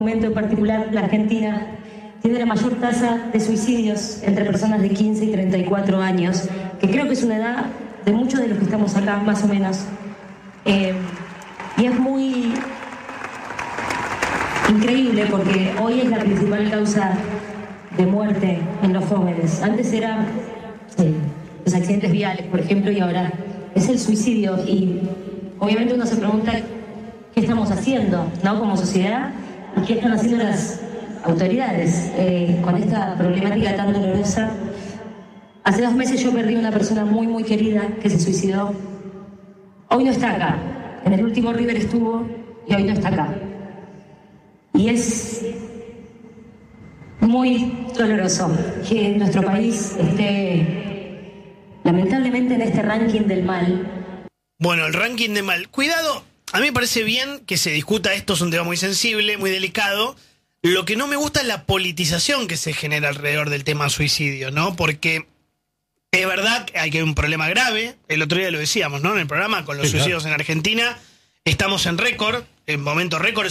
momento en particular, la Argentina tiene la mayor tasa de suicidios entre personas de 15 y 34 años, que creo que es una edad de muchos de los que estamos acá, más o menos. Y es muy increíble porque hoy es la principal causa de muerte en los jóvenes. Antes eran los accidentes viales, por ejemplo, y ahora es el suicidio. Y obviamente uno se pregunta qué estamos haciendo, ¿no?, como sociedad, y qué están haciendo las autoridades con esta problemática tan dolorosa. Hace 2 meses yo perdí una persona muy, muy querida que se suicidó. Hoy no está acá. En el último River estuvo y hoy no está acá. Y es muy doloroso que nuestro país esté lamentablemente en este ranking del mal. Bueno, el ranking de mal. Cuidado, a mí me parece bien que se discuta esto, es un tema muy sensible, muy delicado. Lo que no me gusta es la politización que se genera alrededor del tema suicidio, ¿no? Porque es verdad que hay un problema grave. El otro día lo decíamos, ¿no?, en el programa, con los suicidios en Argentina. Estamos en récord, en momento récord,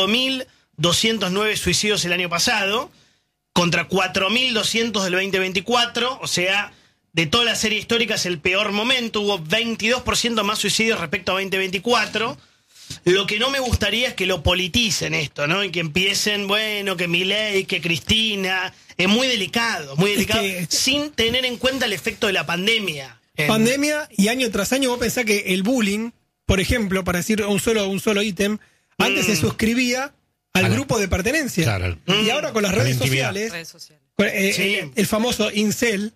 5.209 suicidios el año pasado, contra 4.200 del 2024, o sea, de toda la serie histórica es el peor momento. Hubo 22% más suicidios respecto a 2024. Lo que no me gustaría es que lo politicen esto, ¿no? Y que empiecen, bueno, que Milei, que Cristina. Es muy delicado, sin tener en cuenta el efecto de la pandemia. Pandemia, y año tras año vos pensás que el bullying, por ejemplo, para decir un solo ítem, antes se suscribía al grupo de pertenencia. Claro. Y ahora con las redes sociales, el famoso incel,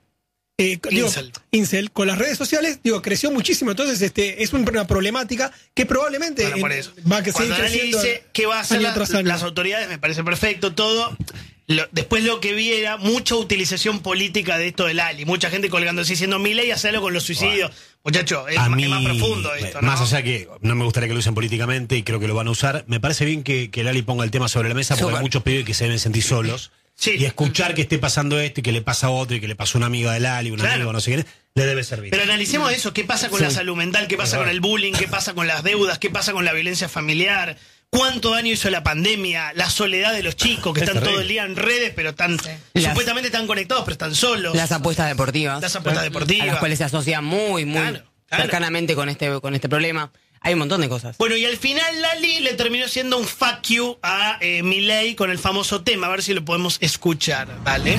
incel, con las redes sociales, creció muchísimo. Entonces es una problemática que probablemente va a seguir creciendo. Dice que va a hacer las autoridades, me parece perfecto todo. Después lo que vi era mucha utilización política de esto del Ali. Mucha gente colgando así diciendo: Milei hace algo con los suicidios. Muchacho, es más profundo esto, ¿no? Más allá que no me gustaría que lo usen políticamente, y creo que lo van a usar, me parece bien que el Ali ponga el tema sobre la mesa, porque hay muchos pibes que se deben sentir solos. Sí. Y escuchar que esté pasando esto y que le pasa a otro y que le pasó a una amiga del Ali, un amigo, no sé quién, le debe servir. Pero analicemos eso: qué pasa con la salud mental, qué pasa con el bullying, qué pasa con las deudas, qué pasa con la violencia familiar, cuánto daño hizo la pandemia, la soledad de los chicos que están todo el día en redes, pero están supuestamente están conectados, pero están solos. Las apuestas deportivas. A las cuales se asocia muy cercanamente con este problema. Hay un montón de cosas. Bueno, y al final Lali le terminó siendo un fuck you a Milei con el famoso tema. A ver si lo podemos escuchar, ¿vale?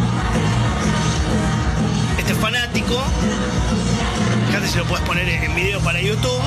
Este fanático, fíjate si lo puedes poner en video para YouTube.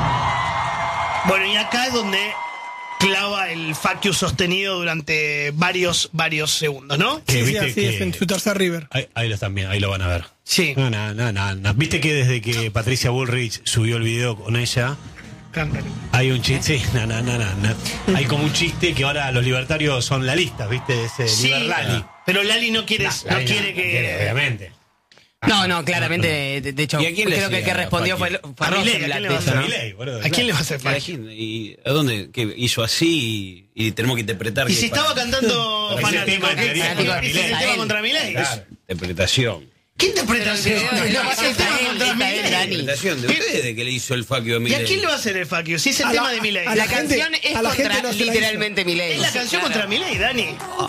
Bueno, y acá es donde clava el fuck you sostenido durante varios segundos, ¿no? Sí, es en su tercer River. Ahí lo están viendo, ahí lo van a ver. Sí. No. Viste que desde que Patricia Bullrich subió el video con ella, hay un chiste. Sí, Hay como un chiste que ahora los libertarios son la lista, ¿viste? Ese Lali. Pero Lali no quiere que. Obviamente. No, claramente, de hecho, creo que el que respondió fue Rosenblatt. ¿A quién le va a hacer falta? ¿Y a dónde? ¿Qué hizo así y tenemos que interpretar? Y si estaba cantando fanático, ¿qué tema contra Milei? Interpretación. ¿Qué interpretación? Interpretación de ustedes de que le hizo el fuck you a Milei. ¿Y a quién le va a hacer el fuck you? Si es el tema de Milei. La canción es contra literalmente Milei. Es la canción contra Milei, Dani.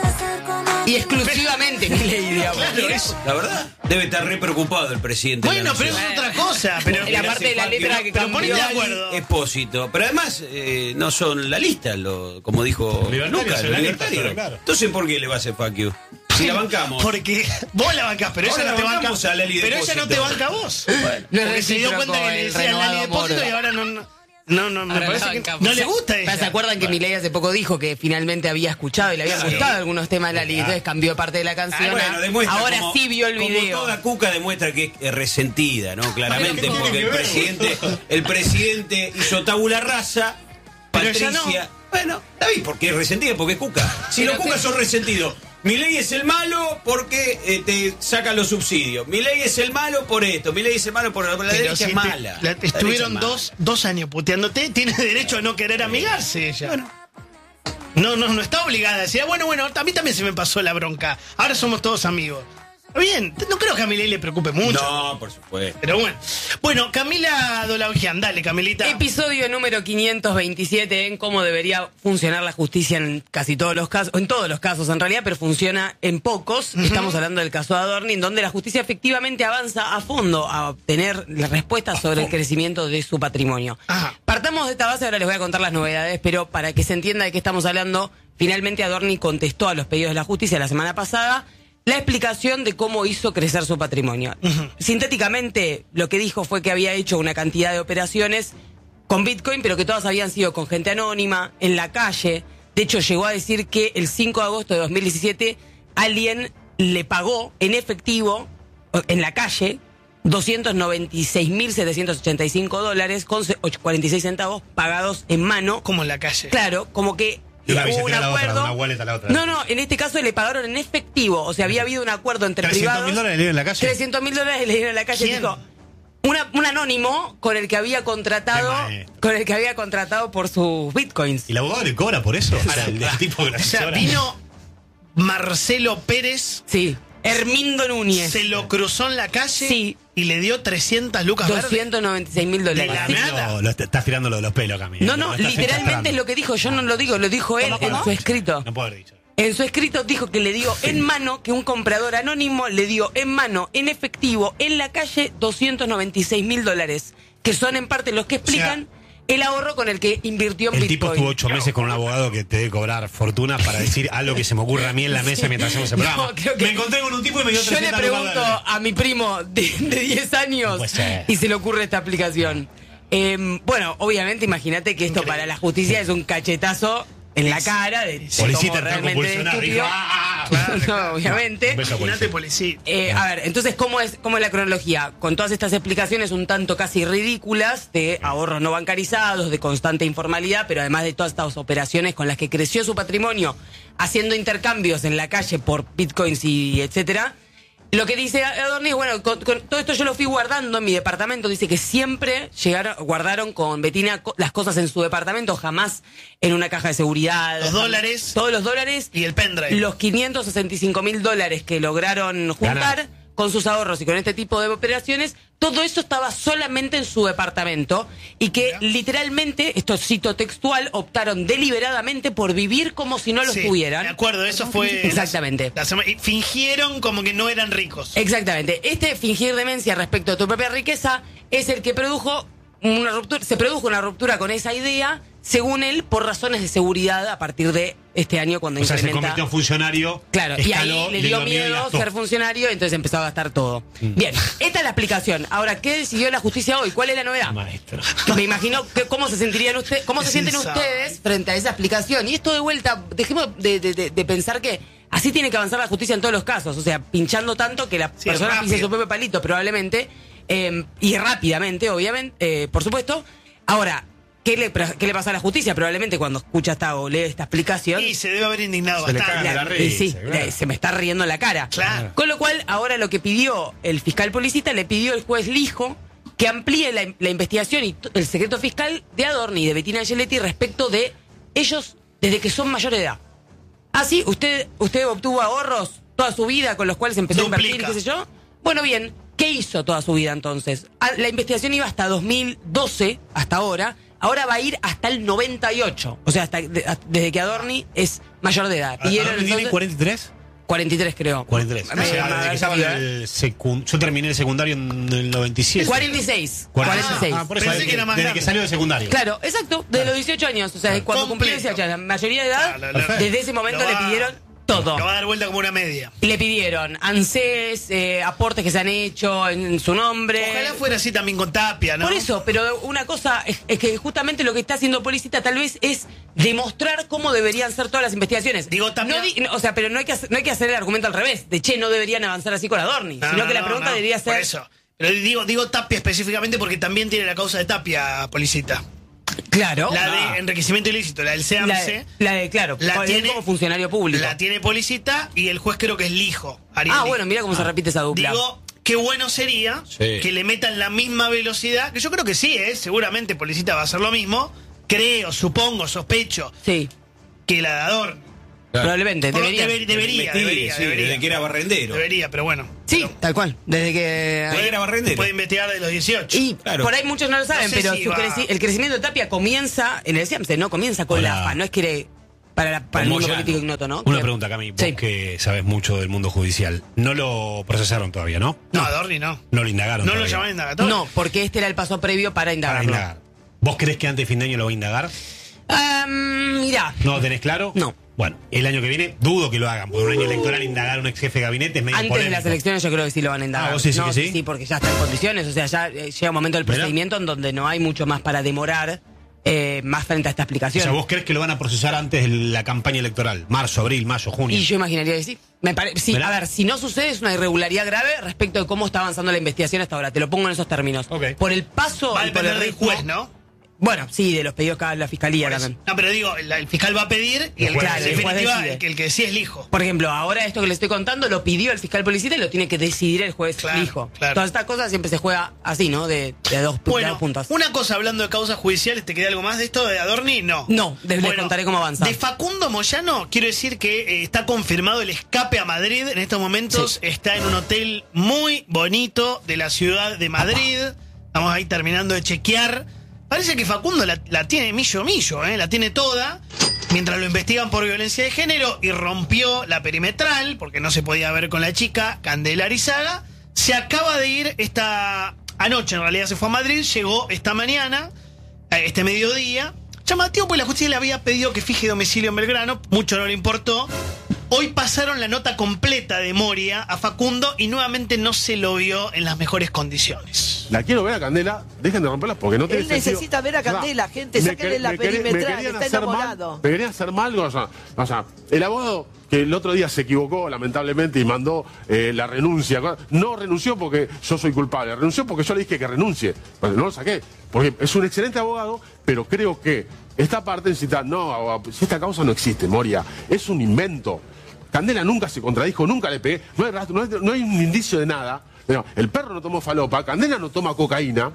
Y exclusivamente Milei, digamos. La verdad, debe estar re preocupado el presidente. Bueno, pero es otra cosa. Pero la parte de la letra que cambió Expósito. Pero además no son la lista, como dijo Lucas, los libertarios. Entonces, ¿por qué le va a hacer fuck you? Si la bancamos. Porque vos la bancás, pero ella no te banca. Pero ella no te banca a vos. Porque se dio cuenta que le decían Lali Depósito y ahora no, me parece que no le gusta a ella. ¿Se acuerdan que Milei hace poco dijo que finalmente había escuchado y le habían gustado algunos temas de Lali? Entonces cambió parte de la canción. Ahora sí vio el video. Toda cuca demuestra que es resentida, ¿no? Claramente, porque el presidente hizo tabula rasa. Patricia. Bueno, David, porque es resentida, porque es cuca. Si los cucas son resentidos. Milei es el malo porque te sacan los subsidios. Milei es el malo por esto. Milei es el malo por la derecha es mala. Estuvieron dos años puteándote. Tiene derecho a no querer amigarse ella. Bueno. No está obligada a decir, bueno, a mí también se me pasó la bronca. Ahora somos todos amigos. Bien, no creo que a Milei le preocupe mucho. No, por supuesto. Pero bueno. Bueno, Camila Dolaugian, dale, Camilita. Episodio número 527 en cómo debería funcionar la justicia en casi todos los casos, en todos los casos en realidad, pero funciona en pocos. Estamos hablando del caso de Adorni, en donde la justicia efectivamente avanza a fondo a obtener la respuesta sobre el crecimiento de su patrimonio. Partamos de esta base, ahora les voy a contar las novedades, pero para que se entienda de qué estamos hablando, finalmente Adorni contestó a los pedidos de la justicia la semana pasada la explicación de cómo hizo crecer su patrimonio. Sintéticamente, lo que dijo fue que había hecho una cantidad de operaciones con Bitcoin, pero que todas habían sido con gente anónima, en la calle. De hecho, llegó a decir que el 5 de agosto de 2017 alguien le pagó en efectivo, en la calle, $296.785 con 46 centavos pagados en mano. Como en la calle. Claro, como que hubo un acuerdo. No, en este caso le pagaron en efectivo. O sea, había habido un acuerdo entre privados. $300.000 le dieron en la calle. $300.000 le dieron en la calle. Dijo, un anónimo con el que había contratado por sus bitcoins. ¿Y el abogado le cobra por eso? O sea, el tipo de la asesora. O sea, vino Marcelo Pérez. Sí. Hermindo Núñez. Se lo cruzó en la calle. Sí. Y le dio 300 lucas $296.000. De la nada. Estás tirando lo de los pelos, Camila. No, literalmente es lo que dijo. Yo no lo digo, lo dijo él en su escrito. No puedo haber dicho. En su escrito dijo que le dio en mano, que un comprador anónimo le dio en mano, en efectivo, en la calle, $296.000. Que son en parte los que explican el ahorro con el que invirtió en el Bitcoin. El tipo estuvo 8 meses con un abogado que te debe cobrar fortuna para decir algo que se me ocurra a mí en la mesa mientras hacemos el programa. Me encontré con un tipo y me dio 300 lucas. Yo le pregunto a mi primo de 10 años y se le ocurre esta aplicación. Bueno, obviamente imagínate que esto para la justicia es un cachetazo en la cara de policía realmente estúpido. No, obviamente. Imagínate, policía. A ver, entonces, ¿cómo es la cronología? Con todas estas explicaciones un tanto casi ridículas de ahorros no bancarizados, de constante informalidad, pero además de todas estas operaciones con las que creció su patrimonio, haciendo intercambios en la calle por bitcoins y etcétera. Lo que dice Adorni, bueno, con todo esto yo lo fui guardando en mi departamento. Dice que siempre guardaron con Betina las cosas en su departamento, jamás en una caja de seguridad. Los dólares. Todos los dólares. Y el pendrive. Los $565.000 que lograron juntar con sus ahorros y con este tipo de operaciones, todo eso estaba solamente en su departamento y que literalmente, esto cito textual, optaron deliberadamente por vivir como si no los tuvieran. De acuerdo, eso fue... Exactamente. Fingieron como que no eran ricos. Exactamente. Este fingir demencia respecto a tu propia riqueza es el que produjo una ruptura, se produjo una ruptura con esa idea, según él, por razones de seguridad a partir de este año cuando se convirtió en funcionario. Claro, escaló, y ahí le dio miedo ser funcionario, entonces empezó a gastar todo. Bien, esta es la explicación. Ahora, ¿qué decidió la justicia hoy? ¿Cuál es la novedad? Maestro. Me imagino cómo se sentirían ustedes, cómo se sienten ustedes frente a esa explicación. Y esto de vuelta, dejemos de pensar que así tiene que avanzar la justicia en todos los casos. O sea, pinchando tanto que la persona pise su propio palito, probablemente, y rápidamente, obviamente, por supuesto. Ahora, ¿qué le pasa a la justicia? Probablemente cuando escucha o lee esta explicación. Y se debe haber indignado bastante. Se me está riendo en la cara. Claro. Con lo cual, ahora lo que pidió el fiscal policista, le pidió el juez Lijo que amplíe la investigación y el secreto fiscal de Adorni y de Bettina Angeletti respecto de ellos desde que son mayores de edad. Así, usted obtuvo ahorros toda su vida con los cuales empezó a invertir, qué sé yo. Bueno, bien, ¿qué hizo toda su vida entonces? La investigación iba hasta 2012, hasta ahora. Ahora va a ir hasta el 98. O sea, desde que Adorni es mayor de edad. ¿Adorni tiene 43? 43, creo. 43. O sea, desde que estaba yo terminé el secundario en el 97. 46. Por eso, desde que salió de secundario. Claro, exacto. De los 18 años. O sea, cuando cumplió 18 años, la mayoría de edad, desde ese momento le pidieron todo. Lo va a dar vuelta como una media. Y le pidieron ANSES, aportes que se han hecho en su nombre. Ojalá fuera así también con Tapia, ¿no? Por eso, pero una cosa es que justamente lo que está haciendo Policita tal vez es demostrar cómo deberían ser todas las investigaciones. Digo, Tapia... pero no hay que hacer el argumento al revés, de no deberían avanzar así con Adorni, sino que la pregunta debería ser... Por eso. Pero digo Tapia específicamente porque también tiene la causa de Tapia, Policita. Claro. La de enriquecimiento ilícito, la del CEAMSE. Claro, la tiene como funcionario público. La tiene Policita y el juez creo que es Lijo. Bueno, mira cómo se repite esa dupla. Digo, qué bueno sería que le metan la misma velocidad, que yo creo que sí, seguramente Policita va a hacer lo mismo. Creo, supongo, sospecho. Sí. Que la de Adorni. Probablemente, debería. Debería. Desde que era barrendero. Debería, pero bueno. Sí, tal cual. Desde que era barrendero. Puede investigar de los 18. Y por ahí muchos no lo saben, pero el crecimiento de Tapia comienza en el CIEMSE, no comienza con la AFA, no es que para el mundo político ignoto, ¿no? Una pregunta, Cami, vos que sabes mucho del mundo judicial. No lo procesaron todavía, ¿no? No, a Adorni no. No lo indagaron. No lo llamaron indagatorio. No, porque este era el paso previo para indagarlo. ¿Vos crees que antes de fin de año lo va a indagar? Mirá. ¿No lo tenés claro? No. Bueno, el año que viene dudo que lo hagan, porque un año electoral indagar a un ex jefe de gabinete es medio Antes polémico. de las elecciones yo creo que sí lo van a indagar. ¿Vos decís que sí? Sí, porque ya está en condiciones, o sea, ya llega un momento del procedimiento en donde no hay mucho más para demorar más frente a esta explicación. O sea, ¿vos crees que lo van a procesar antes de la campaña electoral? Marzo, abril, mayo, junio. Y yo imaginaría que sí. Sí, a ver, si no sucede es una irregularidad grave respecto de cómo está avanzando la investigación hasta ahora. Te lo pongo en esos términos. Por el paso... Va a depender del juez, ¿no? Bueno, sí, de los pedidos que haga la fiscalía también. No, pero digo, el fiscal va a pedir y el que decide el hijo. Por ejemplo, ahora esto que le estoy contando lo pidió el fiscal policía y lo tiene que decidir el juez hijo. Todas estas cosas siempre se juega así, ¿no? De dos puntos. Una cosa, hablando de causas judiciales, ¿te queda algo más de esto de Adorni? No. No, les contaré cómo avanza. De Facundo Moyano, quiero decir que está confirmado el escape a Madrid. En estos momentos está en un hotel muy bonito de la ciudad de Madrid. Estamos ahí terminando de chequear. Parece que Facundo la tiene millo, la tiene toda, mientras lo investigan por violencia de género y rompió la perimetral, porque no se podía ver con la chica, Candela Arizaga. Se acaba de ir esta anoche, en realidad se fue a Madrid, llegó esta mañana, este mediodía. Llamativo, pues la justicia le había pedido que fije domicilio en Belgrano, mucho no le importó. Hoy pasaron la nota completa de Moria a Facundo y nuevamente no se lo vio en las mejores condiciones. La quiero ver a Candela, dejen de romperla porque no tiene sentido. Él necesita ver a Candela, gente, sáquenle la perimetral, está enamorado. Me querían hacer mal, o sea, el abogado que el otro día se equivocó lamentablemente y mandó la renuncia, no renunció porque yo soy culpable, renunció porque yo le dije que renuncie, pero no lo saqué, porque es un excelente abogado, pero creo que esta parte necesita, no, abogado, si esta causa no existe, Moria, es un invento. Candela nunca se contradijo, nunca le pegué, no hay un indicio de nada. El perro no tomó falopa, Candela no toma cocaína,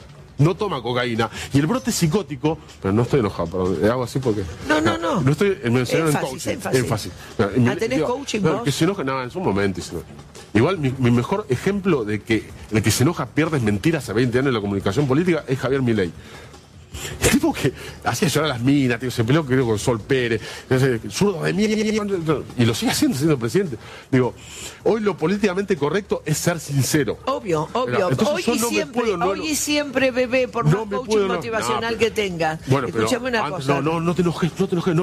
y el brote psicótico, pero no estoy enojado, pero hago así porque... No estoy mencionando el coaching. Énfasis. ¿Tenés coaching vos? Que se enoja, no, en su momento. Igual mi mejor ejemplo de que el que se enoja pierde mentiras a 20 años en la comunicación política es Javier Milei. El tipo que hacía llorar a las minas, tío, se peleó creo con Sol Pérez, zurdo de mierda, y lo sigue haciendo siendo presidente. Digo, hoy lo políticamente correcto es ser sincero. Obvio. Hoy y siempre, bebé, por más coaching motivacional que tengas. Bueno, escúchame una cosa. No te enojes,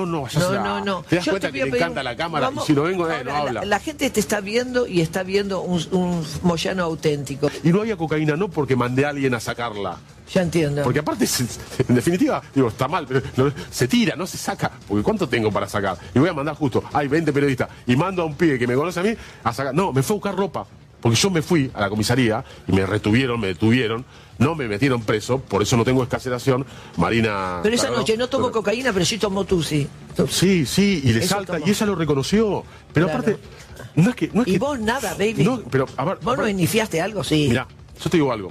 no. Te das cuenta que le encanta la cámara y si no vengo, no habla. La gente te está viendo y está viendo un Moyano auténtico. Y no había cocaína, no porque mandé a alguien a sacarla. Ya entiendo. Porque aparte, en definitiva, digo, está mal, pero se tira, no se saca. Porque ¿cuánto tengo para sacar? Y voy a mandar justo, hay 20 periodistas, y mando a un pibe que me conoce a mí a sacar. No, me fue a buscar ropa. Porque yo me fui a la comisaría y me detuvieron, no me metieron preso, por eso no tengo excarcelación. Marina... Pero esa noche no tomó cocaína, pero sí tomó Tusi. Sí, y le salta, tomó. Y ella lo reconoció. Pero aparte, no es que... Y vos nada, baby. No, pero, a ver, ¿Vos no iniciaste algo? Sí. Mirá, yo te digo algo.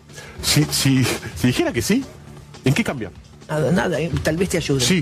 Si dijera que sí, ¿en qué cambia? Nada, tal vez te ayude. Sí,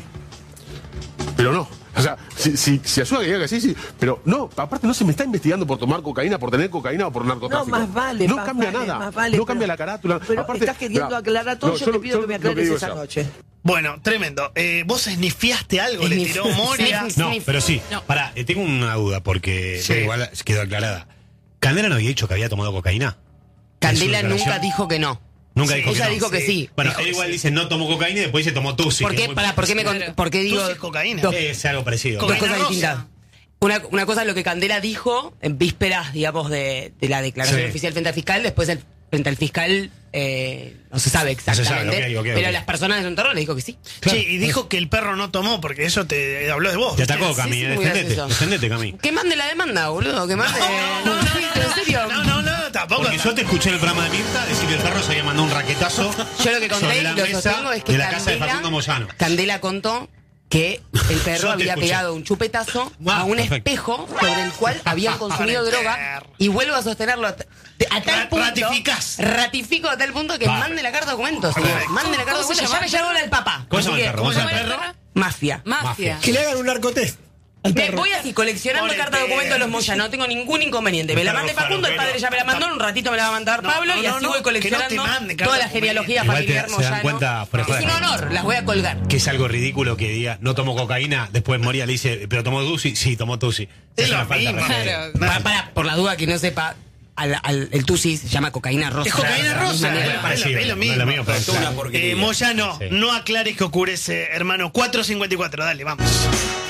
pero no. O sea, si ayuda que diga que sí, pero no, aparte no se me está investigando por tomar cocaína, por tener cocaína o por narcotráfico. No, más vale. No cambia nada, no cambia la carátula. Pero aparte, estás queriendo aclarar todo, yo te pido que me aclares esa noche. Bueno, tremendo. ¿Vos esnifiaste algo? ¿Le tiró Moria? No, pero sí. Pará, tengo una duda porque igual quedó aclarada. ¿Candela no había dicho que había tomado cocaína? Candela nunca dijo que no. Nunca dijo que ella no. dijo que sí. Bueno, él igual dice no tomó cocaína y después dice tomó Tusi. ¿Por qué digo? Tusi es cocaína. Es algo parecido. Dos cosas distintas. Una cosa es lo que Candela dijo en vísperas, digamos, de la declaración oficial frente al fiscal. Después frente al fiscal no se sabe exactamente. Pero las personas de Sonterro le dijo que sí. Claro. Sí, y dijo que el perro no tomó porque eso te habló de vos. Te atacó, Cami. Defendete, Cami. Que mande la demanda, boludo. Que mande. ¿En serio? No, tampoco. Porque yo te escuché en el programa de Mirta decir que el perro se había mandado un raquetazo. Yo lo que conté y lo sostengo es que de la casa de Facundo Moyano. Candela contó que el perro había pegado un chupetazo a un espejo sobre el cual habían consumido droga, y vuelvo a sostenerlo a tal punto. Ratifico a tal punto que mande la carta de documentos. Mande la carta de documentos. Ya me llegó la del papá. ¿Cómo se llama el perro? Mafia. Que le hagan un narcotest. Voy así, coleccionando cartas de documento de los Moyano, no tengo ningún inconveniente. Me la mandé Facundo, el padre ya me la mandó, en un ratito me la va a mandar Pablo y así voy coleccionando toda la genealogía familiar Moyano. Es un honor, las voy a colgar. Que es algo ridículo que diga, no tomo cocaína, después Moria le dice, pero tomó Tusi, sí, tomó Tusi. Es una falta. Para, por la duda que no sepa, el Tusi se llama cocaína rosa. Es cocaína rosa. Es lo mismo. Moyano, no aclares que ocurre ese hermano. 454, dale, vamos.